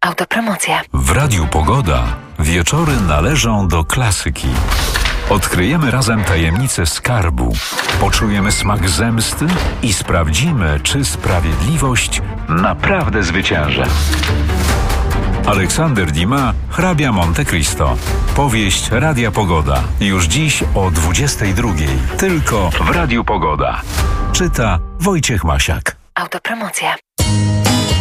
Autopromocja. W Radiu Pogoda wieczory należą do klasyki. Odkryjemy razem tajemnicę skarbu, poczujemy smak zemsty i sprawdzimy, czy sprawiedliwość naprawdę zwycięży. Aleksander Dumas, Hrabia Monte Cristo. Powieść Radia Pogoda. Już dziś o 22:00. Tylko w Radiu Pogoda. Czyta Wojciech Masiak. Autopromocja.